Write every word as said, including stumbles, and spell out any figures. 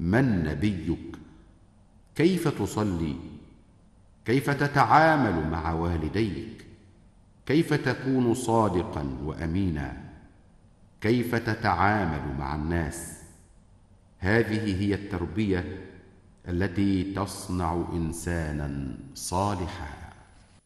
من نبيك؟ كيف تصلي؟ كيف تتعامل مع والديك؟ كيف تكون صادقا وامينا؟ كيف تتعامل مع الناس؟ هذه هي التربية التي تصنع إنسانا صالحا.